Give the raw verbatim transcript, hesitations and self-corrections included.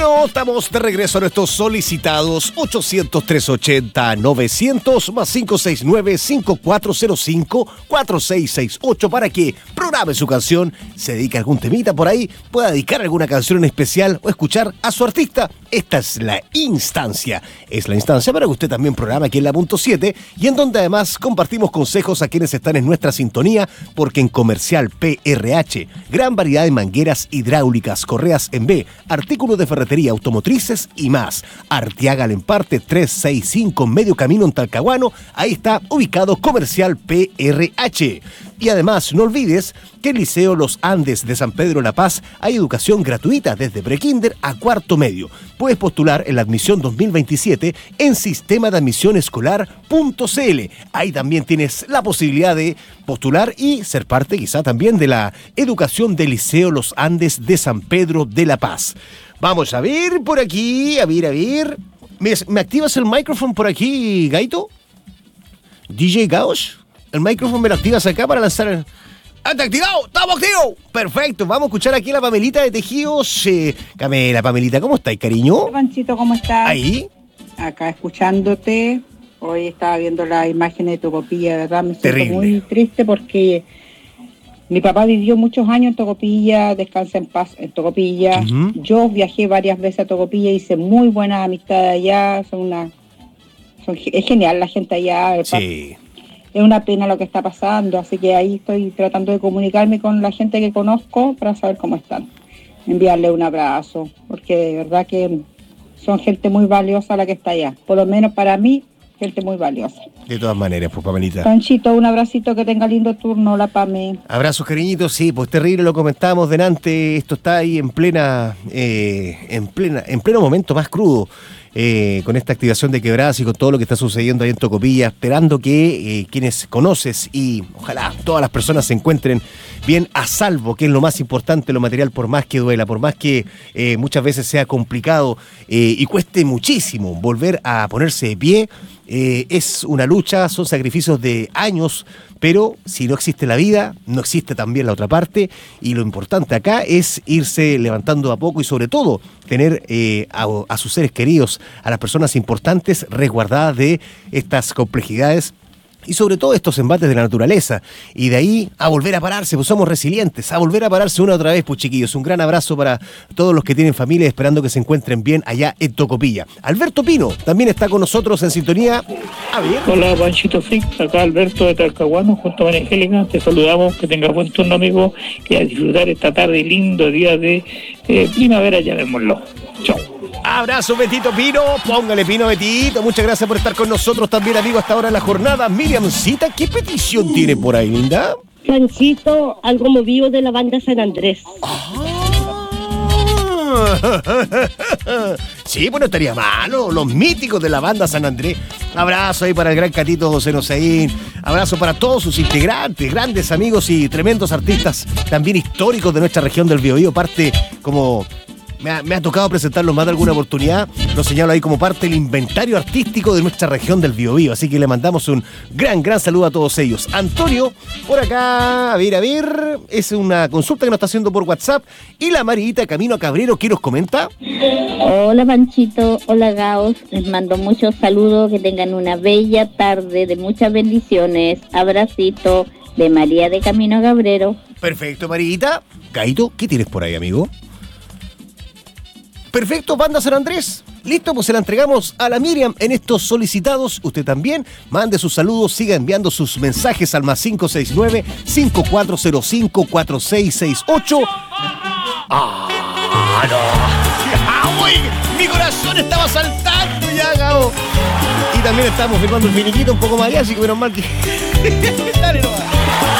Bueno, estamos de regreso a nuestros solicitados ochocientos, trescientos ochenta, novecientos más cinco seis nueve, cinco cuatro cero cinco, cuatro seis seis ocho para que programe su canción, se dedique a algún temita por ahí, pueda dedicar alguna canción en especial o escuchar a su artista. Esta es la instancia. Es la instancia para que usted también programe aquí en la punto siete y en donde además compartimos consejos a quienes están en nuestra sintonía, porque en Comercial P R H, gran variedad de mangueras hidráulicas, correas en B, artículos de ferretería, automotrices y más. Arteaga Lemparte trescientos sesenta y cinco, medio camino en Talcahuano. Ahí está ubicado Comercial P R H. Y además, no olvides que en el Liceo Los Andes de San Pedro La Paz hay educación gratuita desde prekinder a cuarto medio. Puedes postular en la admisión dos mil veintisiete en sistema de admisión escolar punto c l. Ahí también tienes la posibilidad de postular y ser parte quizá también de la educación del Liceo Los Andes de San Pedro de La Paz. Vamos a ver por aquí, a ver, a ver. ¿Me, me activas el micrófono por aquí, Gaito? D J Gauss, el micrófono me lo activas acá para lanzar el... ¡Ah, está activado! ¡Estamos activos! Perfecto, vamos a escuchar aquí a la Pamelita de Tejidos. Eh, Camela, Pamelita, ¿cómo estás, cariño? Hola, Panchito, ¿cómo estás? Ahí. Acá escuchándote. Hoy estaba viendo la imagen de Tocopilla, ¿verdad? Me siento Terrible. muy triste porque mi papá vivió muchos años en Tocopilla, descansa en paz en Tocopilla. Uh-huh. Yo viajé varias veces a Tocopilla, hice muy buenas amistades allá, son una... Son, es genial la gente allá. El Sí. Es una pena lo que está pasando, así que ahí estoy tratando de comunicarme con la gente que conozco para saber cómo están. Enviarle un abrazo, porque de verdad que son gente muy valiosa la que está allá. Por lo menos para mí, gente muy valiosa. De todas maneras, pues, Pamelita. Panchito, un abracito, que tenga lindo turno, la Pame. Abrazos, cariñitos, sí, pues terrible, lo comentábamos delante, esto está ahí en plena, eh, en plena, en pleno momento más crudo. Eh, con esta activación de quebradas y con todo lo que está sucediendo ahí en Tocopilla, esperando que eh, quienes conoces y ojalá todas las personas se encuentren bien a salvo, que es lo más importante, lo material, por más que duela, por más que eh, muchas veces sea complicado eh, y cueste muchísimo volver a ponerse de pie. Eh, es una lucha, son sacrificios de años, pero si no existe la vida, no existe también la otra parte, y lo importante acá es irse levantando a poco y sobre todo tener eh, a, a sus seres queridos, a las personas importantes resguardadas de estas complejidades y sobre todo estos embates de la naturaleza, y de ahí a volver a pararse, pues somos resilientes, a volver a pararse una otra vez, pues chiquillos. Un gran abrazo para todos los que tienen familia, esperando que se encuentren bien allá en Tocopilla. Alberto Pino también está con nosotros en sintonía. A ver. Hola, Panchito Freak, acá Alberto de Talcahuano, junto a María Angélica, te saludamos, que tengas buen turno, amigo, y a disfrutar esta tarde lindo día de eh, primavera, llamémoslo. Chao. Abrazo, Betito Pino, póngale Pino, Betito, muchas gracias por estar con nosotros también, amigo, hasta ahora en la jornada. Miriamcita, ¿qué petición tiene por ahí, linda? Panchito, algo movido de la banda San Andrés. Ah. Sí, pues no estaría malo, los míticos de la banda San Andrés. Abrazo ahí para el gran Catito José Noseín, abrazo para todos sus integrantes, grandes amigos y tremendos artistas, también históricos de nuestra región del Biobío, parte como... Me ha, me ha tocado presentarlos más de alguna oportunidad, lo señalo ahí como parte del inventario artístico de nuestra región del Biobío, así que le mandamos un gran, gran saludo a todos ellos. Antonio, por acá, a ver, a ver, es una consulta que nos está haciendo por WhatsApp, y la Marita Camino a Cabrero, ¿qué nos comenta? Hola, Panchito, hola, Gaos, les mando muchos saludos, que tengan una bella tarde de muchas bendiciones, abracito de María de Camino a Cabrero. Perfecto, Marita. Caito, ¿qué tienes por ahí, amigo? Perfecto, banda San Andrés. Listo, pues se la entregamos a la Miriam en estos solicitados. Usted también mande sus saludos, siga enviando sus mensajes al más cinco seis nueve, cinco cuatro cero cinco, cuatro seis seis ocho. ¡Ah, no! ¡Ah, uy! ¡Mi corazón estaba saltando ya, Gabo! Y también estamos firmando el finiquito un poco más allá, así que menos mal que... Dale, no.